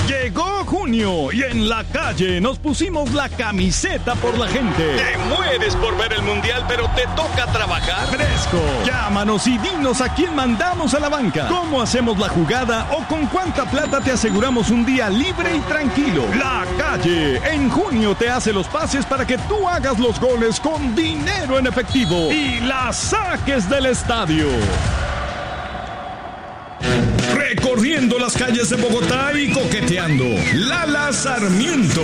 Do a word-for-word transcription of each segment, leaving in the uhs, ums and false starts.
Llegó junio y en la calle nos pusimos la camiseta por la gente. Te mueres por ver el mundial, pero te toca trabajar. Fresco. Llámanos y dinos a quién mandamos a la banca, cómo hacemos la jugada o con cuánta plata te aseguramos un día libre y tranquilo. La calle en junio te hace los pases para que tú hagas los goles con dinero en efectivo y la saques del estadio. Recorriendo las calles de Bogotá y coqueteando. Lala Sarmiento.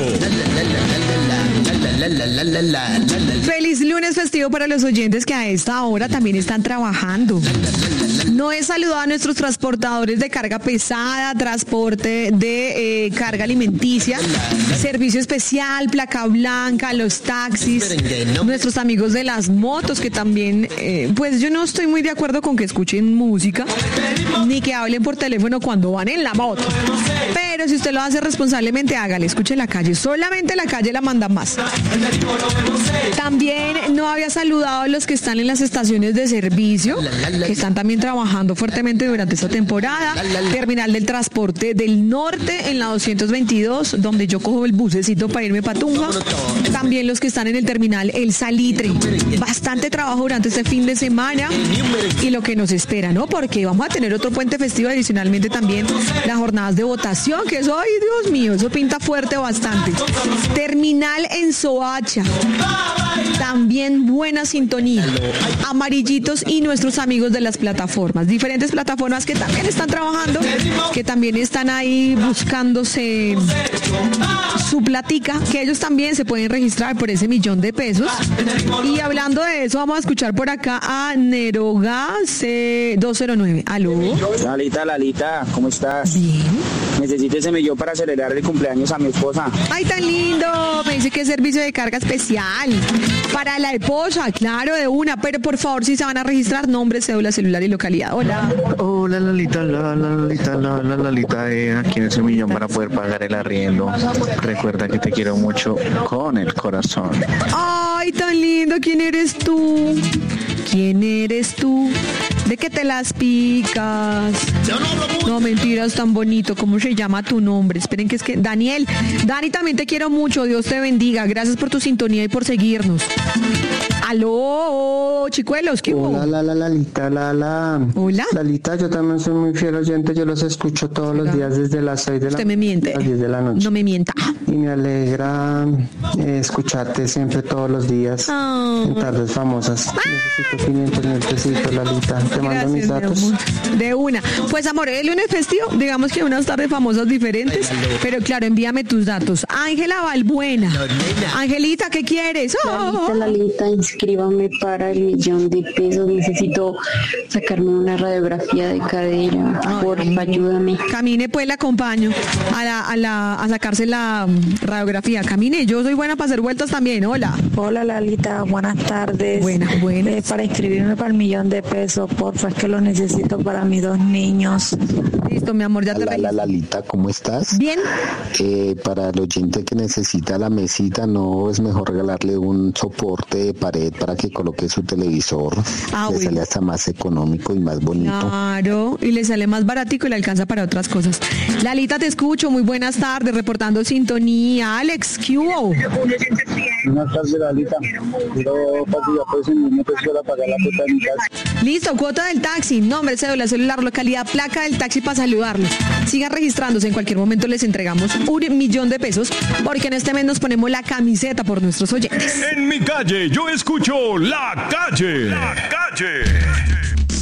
Feliz lunes festivo para los oyentes que a esta hora también están trabajando. No he saludado a nuestros transportadores de carga pesada, transporte de eh, carga alimenticia, servicio especial, placa blanca, los taxis, nuestros amigos de las motos que también, eh, pues yo no estoy muy de acuerdo con que escuchen música ni que hablen por teléfono cuando van en la moto. Pero si usted lo hace responsablemente, hágale, escuche la calle. Solamente la calle la manda más. También no había saludado a los que están en las estaciones de servicio, que están también trabajando fuertemente durante esta temporada. Terminal del Transporte del Norte en la doscientos veintidós, donde yo cojo el bucecito para irme para Tunja. También los que están en el terminal El Salitre. Bastante trabajo durante este fin de semana y lo que nos espera, ¿no? Porque vamos a tener otro puente festivo, adicionalmente también las jornadas de votación, que eso, ay Dios mío, eso pinta fuerte bastante. Terminal en Soacha, también buena sintonía. Amarillitos y nuestros amigos de las plataformas, diferentes plataformas que también están trabajando, que también están ahí buscándose su platica, que ellos también se pueden registrar por ese millón de pesos. Y hablando de eso, vamos a escuchar por acá a Nerogas doscientos nueve. Aló. Lalita, Lalita, ¿cómo estás? Bien. Necesito ese millón para celebrar el cumpleaños a mi esposa. Ay, tan lindo. Me dice que es servicio de carga especial para la esposa, claro, de una. Pero por favor, si se van a registrar, nombre, cédula, celular y localidad. Hola. Hola, Lalita, la, la, Lalita, la, la, Lalita, eh, aquí en ese millón para poder pagar el arriendo. Recuerda que te quiero mucho con el corazón. Ay, tan lindo. ¿Quién eres tú? ¿Quién eres tú? ¿De qué te las picas? No, mentiras, tan bonito. ¿Cómo se llama tu nombre? Esperen que es que... Daniel. Dani, también te quiero mucho. Dios te bendiga. Gracias por tu sintonía y por seguirnos. Aló, chicuelos, ¿qué hubo? Hola, la, la, Lalita, la, la. Hola. Lalita, yo también soy muy fiel oyente, yo los escucho todos los días desde las seis de la Usted me miente. a las diez de la noche. No me mienta. Y me alegra eh, escucharte siempre todos los días Oh. en Tardes Famosas. Ah. Necesito quinientos mil pesitos, Lalita. Te mando Gracias, mis datos. mi amor. De una. Pues, amor, el lunes festivo, digamos que unas tardes famosas diferentes, pero claro, envíame tus datos. Ángela Valbuena. Angelita, ¿qué quieres? Oh. Lalita, Lalita, inscríbame para el millón de pesos. Necesito sacarme una radiografía de cadera. Porfa, ayúdame. Camine, pues la acompaño a, la, a, la, a sacarse la um, radiografía. Camine, yo soy buena para hacer vueltas también. Hola. Hola, Lalita, buenas tardes. Buenas, buenas. Eh, para inscribirme para el millón de pesos, porfa, es que lo necesito para mis dos niños. Listo, mi amor, ya te Hola, registro. Lalita, ¿cómo estás? Bien. Eh, para el oyente que necesita la mesita, ¿no es mejor regalarle un soporte de pared para que coloque su televisor? Ah, le bueno. sale hasta más económico y más bonito. Claro, y le sale más baratico y le alcanza para otras cosas. Lalita, te escucho, muy buenas tardes, reportando sintonía. Alex, ¿qué hubo? Buenas tardes, Lalita. Quiero para que ya puedes enviarme pues para pagar la cuota de mi casa. Listo, cuota del taxi, nombre, cédula, celular, localidad, placa del taxi para saludarlos. Sigan registrándose, en cualquier momento les entregamos un millón de pesos, porque en este mes nos ponemos la camiseta por nuestros oyentes. En mi calle yo escucho La Calle. La Calle.